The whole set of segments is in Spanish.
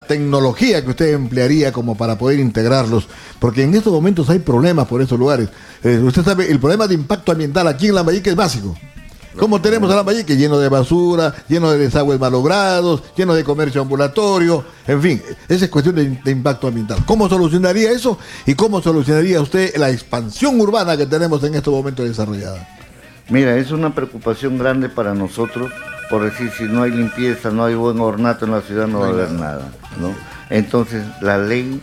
tecnología que usted emplearía como para poder integrarlos? Porque en estos momentos hay problemas por esos lugares. Usted sabe, el problema de impacto ambiental aquí en Lambayeque es básico. ¿Cómo tenemos a Lambayeque? Lleno de basura, lleno de desagües malogrados, lleno de comercio ambulatorio, en fin, esa es cuestión de impacto ambiental. ¿Cómo solucionaría eso? ¿Y cómo solucionaría usted la expansión urbana que tenemos en estos momentos desarrollada? Mira, es una preocupación grande para nosotros, por decir, si no hay limpieza, no hay buen ornato en la ciudad, no va a haber nada, ¿no? Entonces, la ley,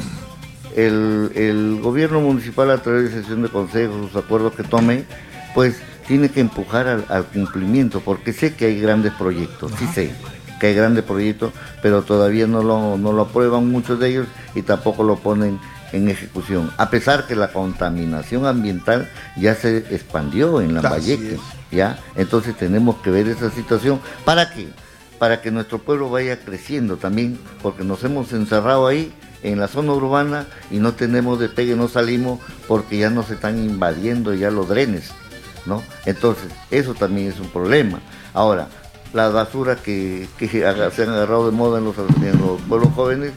el gobierno municipal, a través de sesión de consejos, los acuerdos que tome, pues tiene que empujar al cumplimiento, porque sé que hay grandes proyectos, sí sé que hay grandes proyectos, pero todavía no lo aprueban muchos de ellos y tampoco lo ponen en ejecución, a pesar que la contaminación ambiental ya se expandió en Lambayeque, ¿ya? Entonces tenemos que ver esa situación. ¿Para qué? Para que nuestro pueblo vaya creciendo también, porque nos hemos encerrado ahí en la zona urbana y no tenemos despegue, no salimos porque ya nos están invadiendo ya los drenes, ¿no? Entonces, eso también es un problema. Ahora, las basuras que se han agarrado de moda en los pueblos jóvenes,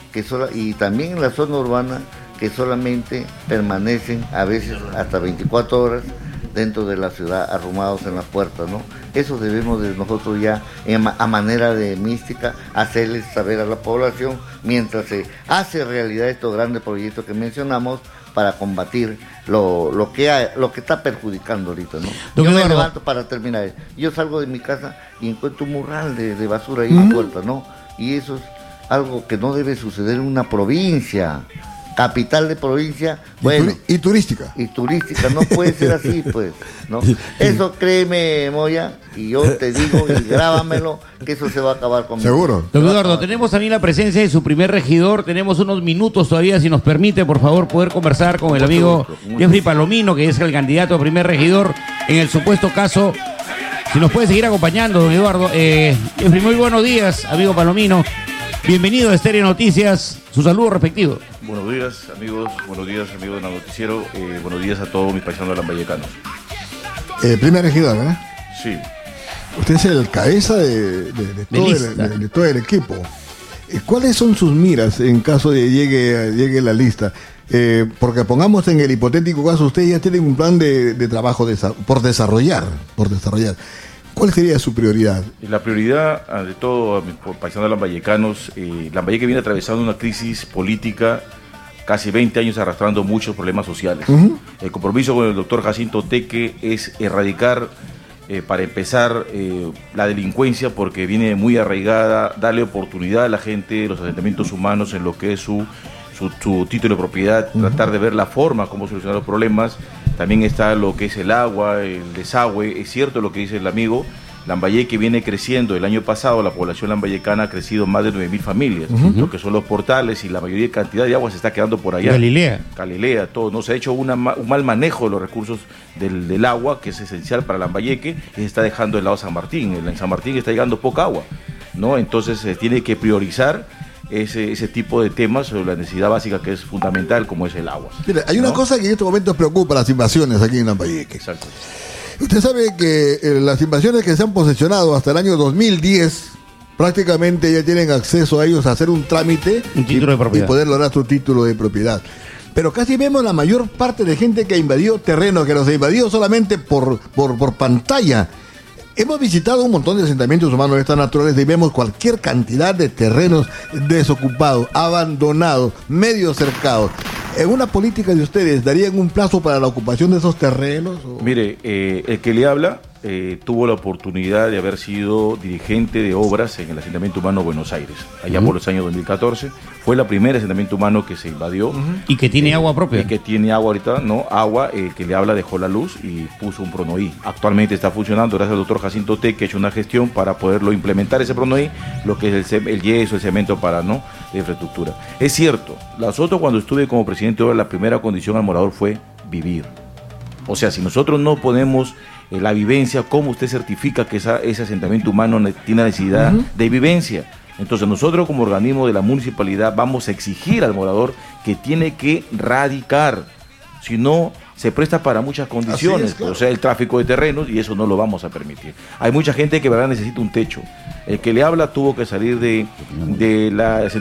y también en la zona urbana, que solamente permanecen a veces hasta 24 horas dentro de la ciudad, arrumados en las puertas, ¿no? Eso debemos de nosotros ya, a manera de mística, hacerles saber a la población, mientras se hace realidad estos grandes proyectos que mencionamos, para combatir lo que está perjudicando ahorita, ¿no? Yo me levanto, para terminar, yo salgo de mi casa y encuentro un mural de basura ahí en la puerta, ¿no? Y eso es algo que no debe suceder en una provincia, capital de provincia, bueno. Y turística. Y turística, no puede ser así, pues, ¿no? Eso créeme, Moya, y yo te digo, y grábamelo, que eso se va a acabar conmigo. Seguro. Don Eduardo, tenemos también la presencia de su primer regidor, tenemos unos minutos todavía, si nos permite, por favor, poder conversar con el amigo Jeffrey Palomino, que es el candidato a primer regidor, en el supuesto caso, si nos puede seguir acompañando, don Eduardo. Jeffrey, muy buenos días, amigo Palomino. Bienvenido a Estéreo Noticias, su saludo respectivo. Buenos días, amigos del noticiero, buenos días a todos mis paisanos lambayecanos. Primer regidor, ¿verdad? Sí. Usted es el cabeza de todo el equipo. ¿Cuáles son sus miras en caso de llegue la lista? Porque pongamos en el hipotético caso, ustedes ya tienen un plan de trabajo por desarrollar. ¿Cuál sería su prioridad? La prioridad, de todo, a mis paisanos lambayecanos, Lambayeque viene atravesando una crisis política, casi 20 años arrastrando muchos problemas sociales. El compromiso con el doctor Jacinto Teque es erradicar, para empezar, la delincuencia, porque viene muy arraigada, darle oportunidad a la gente, los asentamientos humanos, en lo que es su título de propiedad, tratar de ver la forma, cómo solucionar los problemas. También está lo que es el agua, el desagüe. Es cierto lo que dice el amigo, Lambayeque viene creciendo. El año pasado la población lambayecana ha crecido más de 9.000 familias, lo que son los portales, y la mayoría de cantidad de agua se está quedando por allá. Galilea, todo. No se ha hecho un mal manejo de los recursos del agua, que es esencial para Lambayeque, y se está dejando de lado San Martín. En San Martín está llegando poca agua, ¿no? Entonces se tiene que priorizar ese tipo de temas sobre la necesidad básica, que es fundamental, como es el agua. Mira, hay una cosa que en estos momentos preocupa: las invasiones aquí en Lambayeque. Exacto. Usted sabe que las invasiones que se han posesionado hasta el año 2010, prácticamente ya tienen acceso a ellos a hacer un trámite y poder lograr su título de propiedad. Pero casi vemos la mayor parte de gente que ha invadido terreno, que los ha invadido solamente por pantalla. Hemos visitado un montón de asentamientos humanos de estas naturales y vemos cualquier cantidad de terrenos desocupados, abandonados, medio cercados. ¿En una política de ustedes darían un plazo para la ocupación de esos terrenos? Mire, el que le habla tuvo la oportunidad de haber sido dirigente de obras en el asentamiento humano Buenos Aires, allá por los años 2014. Fue la primera asentamiento humano que se invadió. Y que tiene agua propia. Y que tiene agua ahorita, ¿no? Agua, que le habla dejó la luz y puso un pronoí. Actualmente está funcionando gracias al doctor Jacinto Teque, que ha hecho una gestión para poderlo implementar ese pronoí, lo que es el yeso, el cemento para de infraestructura. Es cierto, nosotros cuando estuve como presidente de obra, la primera condición al morador fue vivir. O sea, si nosotros no ponemos la vivencia, ¿cómo usted certifica que ese asentamiento humano tiene necesidad de vivencia? Entonces nosotros como organismo de la municipalidad vamos a exigir al morador que tiene que radicar, si no se presta para muchas condiciones, claro. O sea, el tráfico de terrenos, y eso no lo vamos a permitir. Hay mucha gente que verdad necesita un techo. El que le habla tuvo que salir de la